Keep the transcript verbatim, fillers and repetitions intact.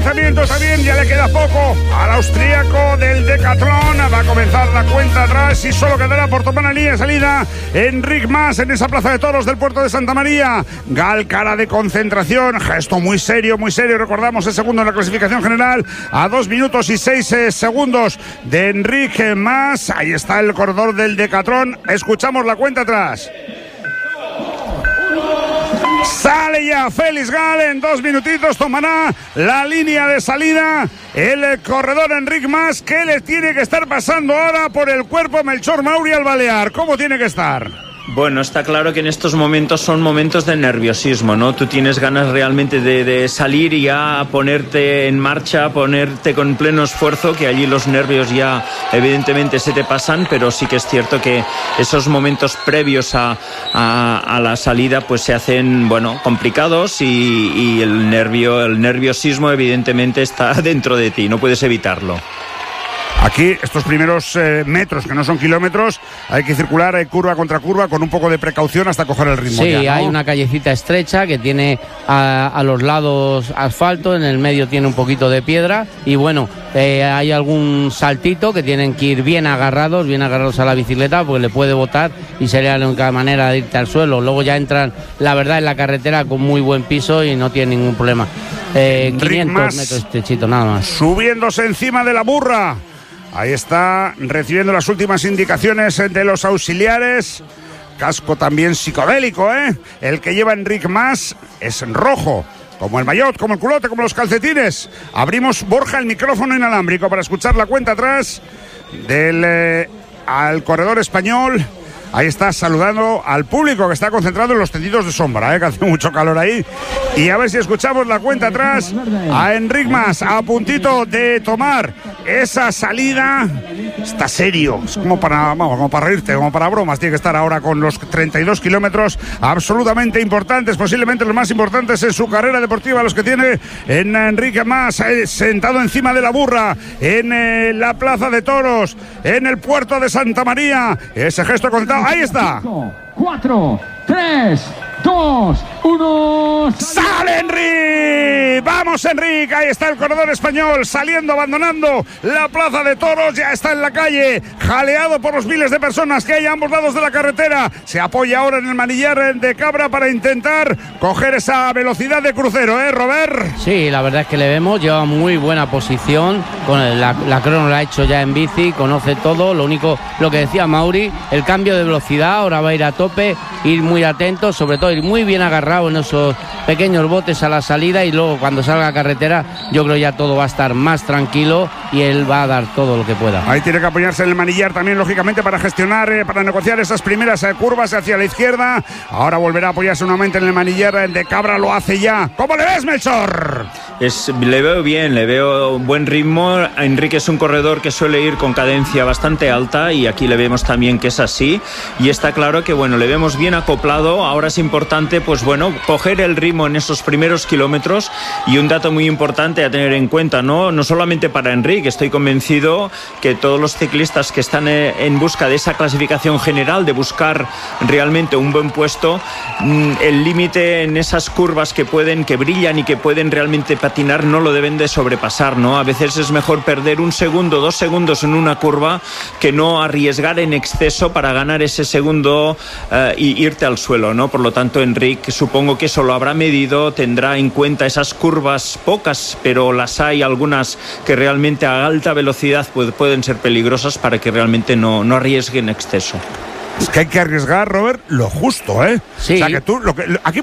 lanzamiento también, ya le queda poco al austríaco del Decatlón. Va a comenzar la cuenta atrás y solo quedará por tomar la línea de salida Enric Mas en esa plaza de toros del puerto de Santa María. Gal, cara de concentración, gesto muy serio, muy serio. Recordamos el segundo en la clasificación general a dos minutos y seis eh, segundos de Enric Mas. Ahí está el corredor del Decatlón. Escuchamos la cuenta atrás. Sale ya Félix Gal, en dos minutitos tomará la línea de salida el corredor Enric Mas. ¿Qué le tiene que estar pasando ahora por el cuerpo Melchor Mauri al balear? ¿Cómo tiene que estar? Bueno, está claro que en estos momentos son momentos de nerviosismo, ¿no? Tú tienes ganas realmente de, de salir y ya ponerte en marcha, ponerte con pleno esfuerzo, que allí los nervios ya evidentemente se te pasan, pero sí que es cierto que esos momentos previos a, a, a la salida pues se hacen, bueno, complicados y, y el nervio, el nerviosismo evidentemente está dentro de ti, no puedes evitarlo. Aquí, estos primeros eh, metros, que no son kilómetros, hay que circular eh, curva contra curva con un poco de precaución hasta coger el ritmo. Sí, ya, ¿no? Hay una callecita estrecha que tiene a, a los lados asfalto, en el medio tiene un poquito de piedra y bueno, eh, hay algún saltito que tienen que ir bien agarrados, bien agarrados a la bicicleta porque le puede botar y sería la única manera de irte al suelo. Luego ya entran, la verdad, en la carretera con muy buen piso y no tiene ningún problema. Eh, quinientos metros estrechito, nada más. Subiéndose encima de la burra. Ahí está, recibiendo las últimas indicaciones de los auxiliares. Casco también psicodélico, ¿eh? El que lleva Enric Mas es rojo, como el maillot, como el culote, como los calcetines. Abrimos, Borja, el micrófono inalámbrico para escuchar la cuenta atrás del eh, al corredor español. Ahí está saludando al público que está concentrado en los tendidos de sombra, ¿eh? Que hace mucho calor ahí. Y a ver si escuchamos la cuenta atrás a Enric Mas, a puntito de tomar esa salida. Está serio, es como para, vamos, como para reírte, como para bromas. Tiene que estar ahora con los treinta y dos kilómetros absolutamente importantes, posiblemente los más importantes en su carrera deportiva, los que tiene en Enric Mas, eh, sentado encima de la burra en eh, la plaza de toros, en el puerto de Santa María. Ese gesto contado. Ahí está. cuatro, tres, dos, uno. ¡Sale Enric! ¡Vamos, Enric! Ahí está el corredor español saliendo, abandonando la plaza de toros. Ya está en la calle, jaleado por los miles de personas que hay a ambos lados de la carretera. Se apoya ahora en el manillar de Cabra para intentar coger esa velocidad de crucero, ¿eh, Robert? Sí, la verdad es que le vemos, lleva muy buena posición. Con el, la, la crono la ha hecho ya en bici, conoce todo. Lo único, lo que decía Mauri, el cambio de velocidad, ahora va a ir a tope, ir muy atento, sobre todo ir muy bien agarrado en esos pequeños botes a la salida y luego cuando salga a carretera yo creo ya todo va a estar más tranquilo y él va a dar todo lo que pueda. Ahí tiene que apoyarse en el manillar también, lógicamente, para gestionar, eh, para negociar esas primeras eh, curvas hacia la izquierda. Ahora volverá a apoyarse nuevamente en el manillar de Cabra, lo hace ya. ¿Cómo le ves, Melchor? Es, le veo bien, le veo buen ritmo. Enrique es un corredor que suele ir con cadencia bastante alta y aquí le vemos también que es así y está claro que bueno, le vemos bien acoplado. Ahora es importante pues bueno, coger el ritmo en esos primeros kilómetros y un dato muy importante a tener en cuenta, no, no solamente para Enrique, estoy convencido que todos los ciclistas que están en busca de esa clasificación general, de buscar realmente un buen puesto, el límite en esas curvas que pueden, que brillan y que pueden realmente patinar no lo deben de sobrepasar, ¿no? A veces es mejor perder un segundo, dos segundos en una curva que no arriesgar en exceso para ganar ese segundo uh, y irte al suelo, ¿no? Por lo tanto, Enric supongo que eso lo habrá medido, tendrá en cuenta esas curvas, pocas, pero las hay algunas que realmente a alta velocidad puede, pueden ser peligrosas para que realmente no, no arriesgue en exceso. Es que hay que arriesgar, Robert, lo justo, ¿eh? Sí. O sea, que tú, lo que, aquí